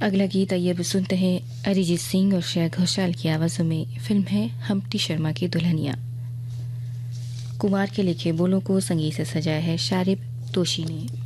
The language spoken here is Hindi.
अगला गीत आइए अब सुनते हैं अरिजीत सिंह और श्रेया घोषाल की आवाज़ों में। फिल्म है हम्प्टी शर्मा की दुल्हनिया। कुमार के लिखे बोलों को संगीत से सजाया है शारिब तोशी ने।